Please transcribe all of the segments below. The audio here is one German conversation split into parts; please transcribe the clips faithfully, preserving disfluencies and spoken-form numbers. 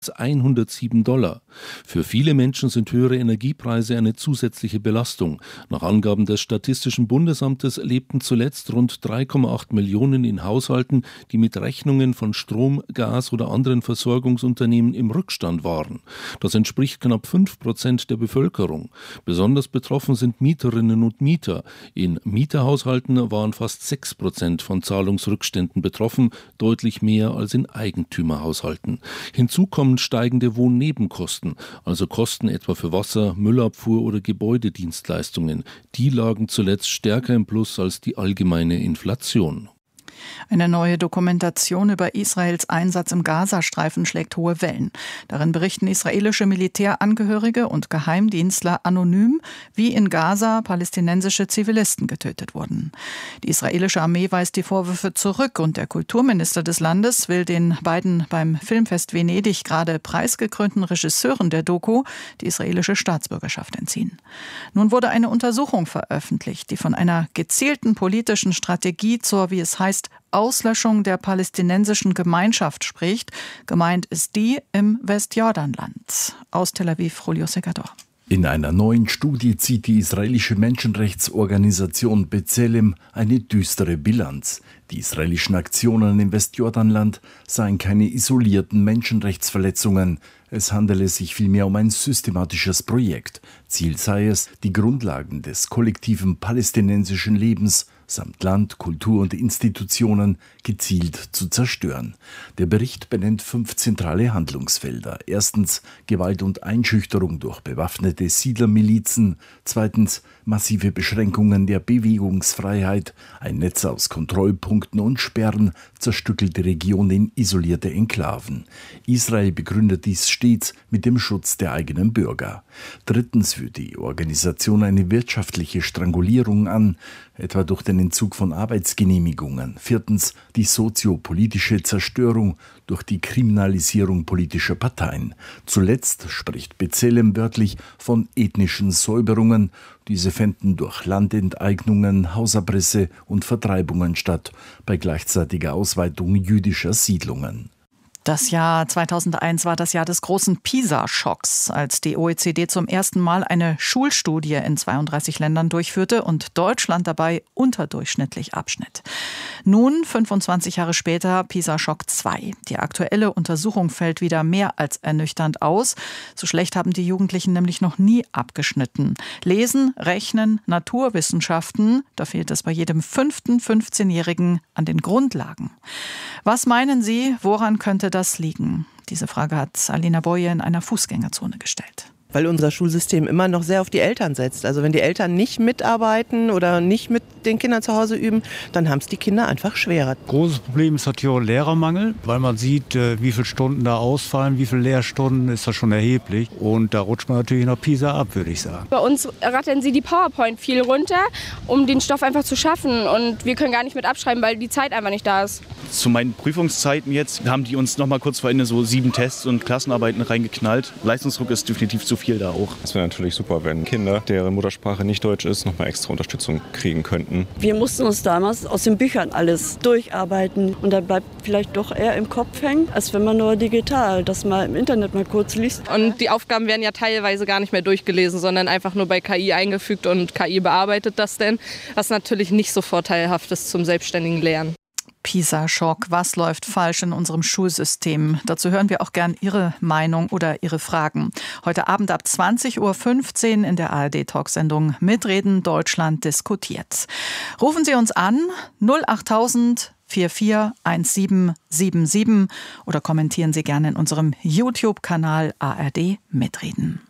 als hundertsieben Dollar. Für viele Menschen sind höhere Energiepreise eine zusätzliche Belastung. Nach Angaben des Statistischen Bundesamtes lebten zuletzt rund drei Komma acht Millionen in Haushalten, die mit Rechnungen von Strom, Gas oder anderen Versorgungsunternehmen im Rückstand waren. Das entspricht knapp fünf Prozent der Bevölkerung. Besonders betroffen sind Mieterinnen und Mieter. In Mieterhaushalten waren fast sechs Prozent von Zahlungsrückständen betroffen, deutlich mehr als in Eigentümerhaushalten. Hinzu kommen steigende Wohnnebenkosten, also Kosten etwa für Wasser, Müllabfuhr oder Gebäudedienstleistungen. Die lagen zuletzt stärker im Plus als die allgemeine Inflation. Eine neue Dokumentation über Israels Einsatz im Gazastreifen schlägt hohe Wellen. Darin berichten israelische Militärangehörige und Geheimdienstler anonym, wie in Gaza palästinensische Zivilisten getötet wurden. Die israelische Armee weist die Vorwürfe zurück und der Kulturminister des Landes will den beiden beim Filmfest Venedig gerade preisgekrönten Regisseuren der Doku die israelische Staatsbürgerschaft entziehen. Nun wurde eine Untersuchung veröffentlicht, die von einer gezielten politischen Strategie zur, wie es heißt, Auslöschung der palästinensischen Gemeinschaft spricht. Gemeint ist die im Westjordanland. Aus Tel Aviv, Julio Segador. In einer neuen Studie zieht die israelische Menschenrechtsorganisation B'Tselem eine düstere Bilanz. Die israelischen Aktionen im Westjordanland seien keine isolierten Menschenrechtsverletzungen. Es handele sich vielmehr um ein systematisches Projekt. Ziel sei es, die Grundlagen des kollektiven palästinensischen Lebens samt Land, Kultur und Institutionen gezielt zu zerstören. Der Bericht benennt fünf zentrale Handlungsfelder. Erstens Gewalt und Einschüchterung durch bewaffnete Siedlermilizen. Zweitens massive Beschränkungen der Bewegungsfreiheit. Ein Netz aus Kontrollpunkten und Sperren zerstückelt die Region in isolierte Enklaven. Israel begründet dies stets mit dem Schutz der eigenen Bürger. Drittens führt die Organisation eine wirtschaftliche Strangulierung an, etwa durch den Entzug von Arbeitsgenehmigungen. Viertens die soziopolitische Zerstörung durch die Kriminalisierung politischer Parteien. Zuletzt spricht B'Tselem wörtlich von ethnischen Säuberungen. Diese fänden durch Landenteignungen, Hausabrisse und Vertreibungen statt, bei gleichzeitiger Ausweitung jüdischer Siedlungen. Das Jahr zweitausendeins war das Jahr des großen PISA-Schocks, als die O E C D zum ersten Mal eine Schulstudie in zweiunddreißig Ländern durchführte und Deutschland dabei unterdurchschnittlich abschnitt. Nun, fünfundzwanzig Jahre später, PISA-Schock zwei. Die aktuelle Untersuchung fällt wieder mehr als ernüchternd aus. So schlecht haben die Jugendlichen nämlich noch nie abgeschnitten. Lesen, Rechnen, Naturwissenschaften, da fehlt es bei jedem fünften fünfzehnjährigen an den Grundlagen. Was meinen Sie, woran könnte das liegen? Diese Frage hat Alina Boye in einer Fußgängerzone gestellt. Weil unser Schulsystem immer noch sehr auf die Eltern setzt. Also wenn die Eltern nicht mitarbeiten oder nicht mit den Kindern zu Hause üben, dann haben es die Kinder einfach schwerer. Großes Problem ist natürlich auch Lehrermangel, weil man sieht, wie viele Stunden da ausfallen, wie viele Lehrstunden, ist das schon erheblich. Und da rutscht man natürlich noch PISA ab, würde ich sagen. Bei uns rattern sie die PowerPoint viel runter, um den Stoff einfach zu schaffen. Und wir können gar nicht mit abschreiben, weil die Zeit einfach nicht da ist. Zu meinen Prüfungszeiten jetzt haben die uns noch mal kurz vor Ende so sieben Tests und Klassenarbeiten reingeknallt. Leistungsdruck ist definitiv zu viel da auch. Es wäre natürlich super, wenn Kinder, deren Muttersprache nicht Deutsch ist, noch mal extra Unterstützung kriegen könnten. Wir mussten uns damals aus den Büchern alles durcharbeiten und da bleibt vielleicht doch eher im Kopf hängen, als wenn man nur digital das mal im Internet mal kurz liest. Und die Aufgaben werden ja teilweise gar nicht mehr durchgelesen, sondern einfach nur bei K I eingefügt und K I bearbeitet das denn, was natürlich nicht so vorteilhaft ist zum selbstständigen Lernen. PISA-Schock. Was läuft falsch in unserem Schulsystem? Dazu hören wir auch gern Ihre Meinung oder Ihre Fragen. Heute Abend ab zwanzig Uhr fünfzehn in der A R D-Talksendung Mitreden Deutschland diskutiert. Rufen Sie uns an null achttausend vier vier eins sieben sieben sieben oder kommentieren Sie gerne in unserem YouTube-Kanal A R D Mitreden.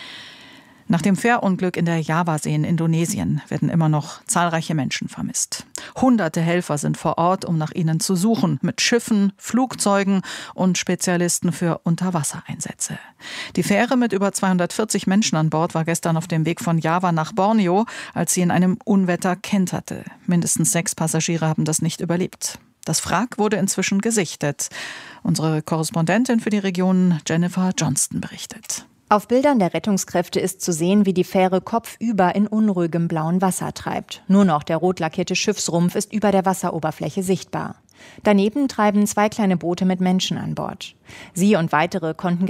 Nach dem Fährunglück in der Javasee in Indonesien werden immer noch zahlreiche Menschen vermisst. Hunderte Helfer sind vor Ort, um nach ihnen zu suchen, mit Schiffen, Flugzeugen und Spezialisten für Unterwassereinsätze. Die Fähre mit über zweihundertvierzig Menschen an Bord war gestern auf dem Weg von Java nach Borneo, als sie in einem Unwetter kenterte. Mindestens sechs Passagiere haben das nicht überlebt. Das Wrack wurde inzwischen gesichtet. Unsere Korrespondentin für die Region Jennifer Johnston berichtet. Auf Bildern der Rettungskräfte ist zu sehen, wie die Fähre kopfüber in unruhigem blauen Wasser treibt. Nur noch der rot lackierte Schiffsrumpf ist über der Wasseroberfläche sichtbar. Daneben treiben zwei kleine Boote mit Menschen an Bord. Sie und weitere konnten